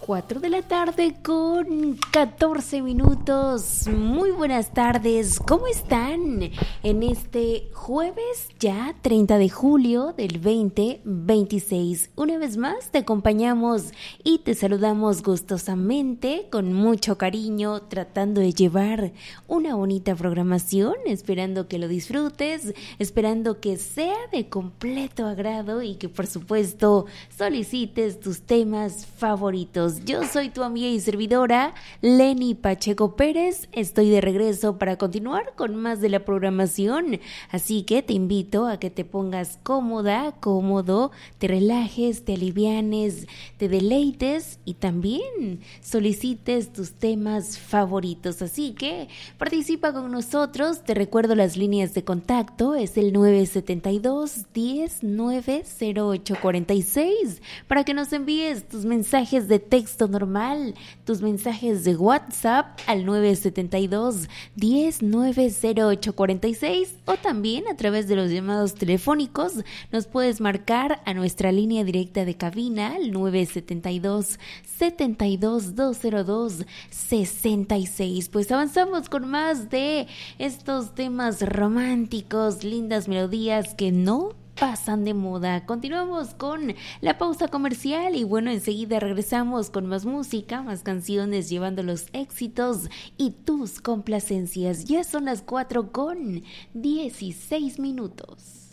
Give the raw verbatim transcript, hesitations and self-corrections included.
cuatro de la tarde con catorce minutos. Muy buenas tardes, ¿cómo están? En este jueves ya treinta de julio del veinte veintiséis. Una vez más te acompañamos y te saludamos gustosamente, con mucho cariño, tratando de llevar una bonita programación, esperando que lo disfrutes, esperando que sea de completo agrado y que por supuesto solicites tus temas favoritos. Yo soy tu amiga y servidora, Lenny Pacheco Pérez. Estoy de regreso para continuar con más de la programación, así que te invito a que te pongas cómoda, cómodo, te relajes, te alivianes, te deleites y también solicites tus temas favoritos. Así que participa con nosotros. Te recuerdo las líneas de contacto, es el nueve siete dos, diez, nueve cero ocho cuarenta y seis para que nos envíes tus mensajes de texto normal, tus mensajes de WhatsApp al nueve siete dos, diez, nueve cero ocho cuarenta y seis, o también a través de los llamados telefónicos nos puedes marcar a nuestra línea directa de cabina al nueve siete dos, setenta y dos, doscientos dos, sesenta y seis. Pues avanzamos con más de estos temas románticos, lindas melodías que no pasan de moda. Continuamos con la pausa comercial y bueno, enseguida regresamos con más música, más canciones, llevando los éxitos y tus complacencias. Ya son las cuatro con dieciséis minutos.